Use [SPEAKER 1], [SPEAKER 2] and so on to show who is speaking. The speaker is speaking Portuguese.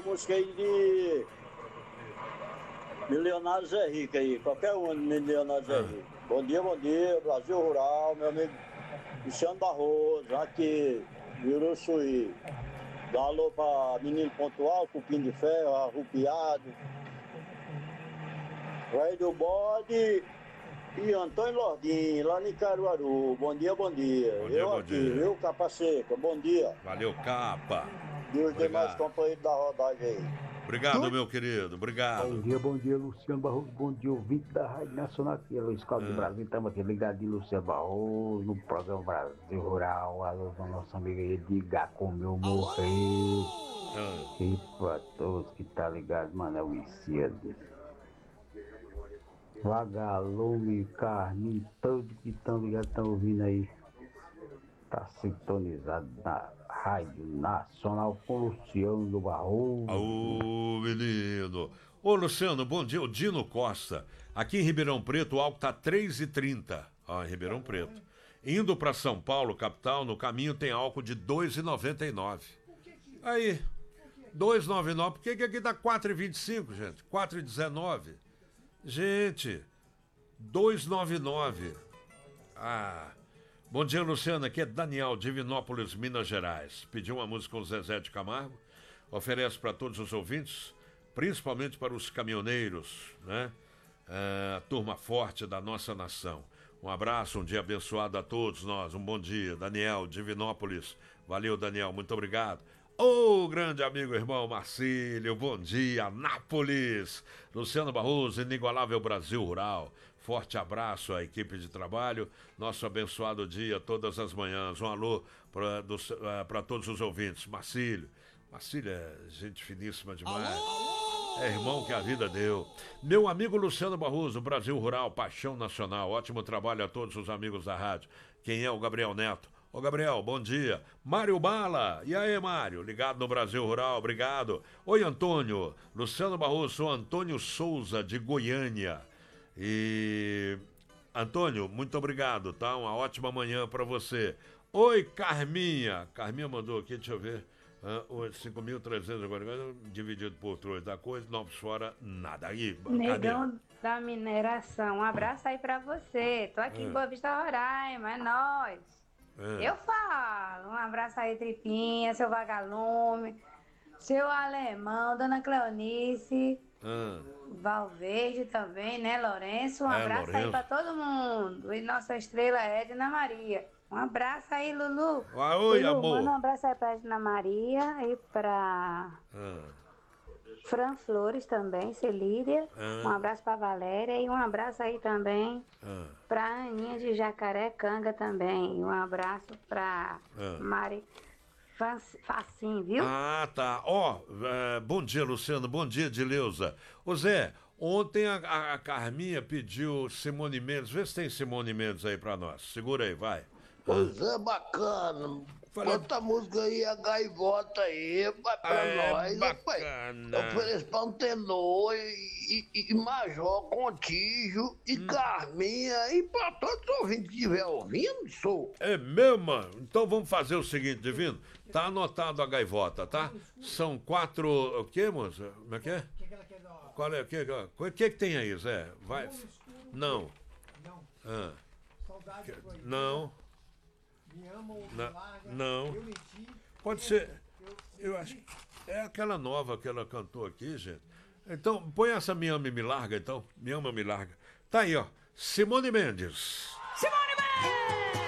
[SPEAKER 1] música aí de Milionário Zé Rico aí, qualquer um de Milionário Zé Rico. Bom dia, Brasil Rural, meu amigo Luciano Barroso, aqui, Juruçuí. Dá alô pra Menino Pontual, Cupim de Ferro, Arrupiado, Rei do Bode e Antônio Lordim, lá em Caruaru. Bom dia. Eu aqui, viu, Capa Seca, bom dia.
[SPEAKER 2] Valeu, Capa.
[SPEAKER 1] E os demais companheiros da rodagem aí.
[SPEAKER 2] Obrigado, meu querido, obrigado.
[SPEAKER 3] Bom dia, Luciano Barroso. Bom dia, ouvinte da Rádio Nacional aqui, Luiz Carlos do Brasil. Estamos aqui ligadinho, Luciano Barroso, no programa Brasil Rural. Alô, nosso amigo aí, Edgar Comeu Morrer. E pra todos que tá ligado, mano, é o Iciades. Vagalume, Carninho, todos que estão ligados, estão ouvindo aí. Tá sintonizado na Rádio Nacional com Luciano Barroso.
[SPEAKER 2] Ô, menino. Ô, Luciano, bom dia. O Dino Costa. Aqui em Ribeirão Preto, o álcool tá 3,30. Ó, em Ribeirão Preto. Indo para São Paulo, capital, no caminho tem álcool de 2,99. Aí, 2,99. Por que aqui dá 4,25, gente? 4,19. Gente, 2,99. Bom dia, Luciano. Aqui é Daniel, Divinópolis, Minas Gerais. Pediu uma música com o Zezé de Camargo. Oferece para todos os ouvintes, principalmente para os caminhoneiros, né? A turma forte da nossa nação. Um abraço, um dia abençoado a todos nós. Um bom dia, Daniel, Divinópolis. Valeu, Daniel, muito obrigado. Ô, grande amigo, irmão Marcílio, bom dia, Nápoles. Luciano Barroso, inigualável Brasil Rural. Forte abraço à equipe de trabalho. Nosso abençoado dia, todas as manhãs. Um alô para todos os ouvintes. Marcílio é gente finíssima demais. É irmão que a vida deu. Meu amigo Luciano Barroso, Brasil Rural, paixão nacional. Ótimo trabalho a todos os amigos da rádio. Quem é o Gabriel Neto? Ô, Gabriel, bom dia. Mário Bala. E aí, Mário? Ligado no Brasil Rural, obrigado. Oi, Antônio. Luciano Barroso, sou Antônio Souza, de Goiânia. E... Antônio, muito obrigado, tá? Uma ótima manhã pra você. Oi, Carminha. Carminha mandou aqui, deixa eu ver. 5.300 agora, dividido por 3 da coisa, novos fora, nada. Aí,
[SPEAKER 4] Negão da mineração, um abraço aí pra você. Tô aqui em Boa Vista, Roraima, é nóis. Eu falo, um abraço aí, Tripinha, seu Vagalume, seu Alemão, Dona Cleonice, Valverde também, né, Lourenço? Um abraço aí pra todo mundo. E nossa estrela Edna Maria. Um abraço aí, Lulu.
[SPEAKER 2] Oi,
[SPEAKER 4] Lulu,
[SPEAKER 2] amor.
[SPEAKER 4] manda um abraço aí pra Edna Maria e pra Fran Flores também, Celíria. Um abraço pra Valéria e um abraço aí também pra Aninha de Jacarecanga também. Um abraço pra Mari Facim, viu?
[SPEAKER 2] Tá. Bom dia, Luciano. Bom dia, Dileuza. Ô, Zé, ontem a Carminha pediu Simone Mendes. Vê se tem Simone Mendes aí pra nós. Segura aí, vai.
[SPEAKER 5] Pois é, bacana. Bota a música aí, a gaivota aí, vai pra nós.
[SPEAKER 2] Bacana.
[SPEAKER 5] Eu ofereço pra um tenor e Major, Contígio e Carminha e pra todos os ouvintes que estiver ouvindo, sou.
[SPEAKER 2] É mesmo, mano? Então vamos fazer o seguinte, Divino. Tá anotado a gaivota, tá? São 4... O quê, moça? Como é que é? Qual é? O que tem aí, Zé? Vai. Não.
[SPEAKER 6] Saudade foi.
[SPEAKER 2] Não.
[SPEAKER 6] Me ama ou me larga.
[SPEAKER 2] Não.
[SPEAKER 6] Eu menti.
[SPEAKER 2] Pode ser. Eu acho que é aquela nova que ela cantou aqui, gente. Então, põe essa Me Ama e Me Larga, então. Me Ama, Me Larga. Tá aí, ó. Simone Mendes.
[SPEAKER 7] Simone Mendes!